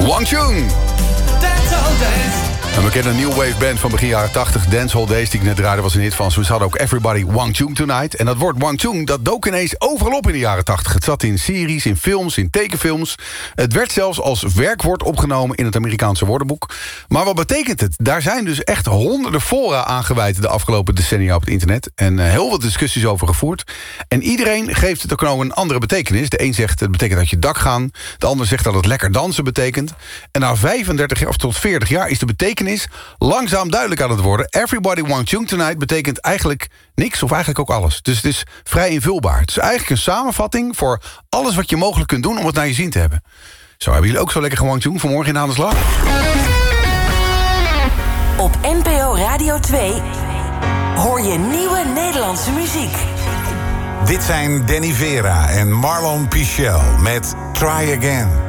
Wang Chung. Een bekende new wave band van begin jaren 80. Dancehall Days, die ik net draaide, was een hit van. Ze hadden ook Everybody Wang Chung Tonight. En dat woord Wang Chung, dat dook ineens overal op in de jaren 80. Het zat in series, in films, in tekenfilms. Het werd zelfs als werkwoord opgenomen in het Amerikaanse woordenboek. Maar wat betekent het? Daar zijn dus echt honderden fora aangewijd de afgelopen decennia op het internet. En heel wat discussies over gevoerd. En iedereen geeft het ook nou een andere betekenis. De een zegt het betekent uit je dak gaan. De ander zegt dat het lekker dansen betekent. En na 35 of tot 40 jaar is de betekenis langzaam duidelijk aan het worden. Everybody Wang Chung Tonight betekent eigenlijk niks of eigenlijk ook alles. Dus het is vrij invulbaar. Het is eigenlijk een samenvatting voor alles wat je mogelijk kunt doen om het naar je zin te hebben. Zo, hebben jullie ook zo lekker Wang Chung vanmorgen in Aan de Slag? Op NPO Radio 2 hoor je nieuwe Nederlandse muziek. Dit zijn Danny Vera en Marlon Pichel met Try Again.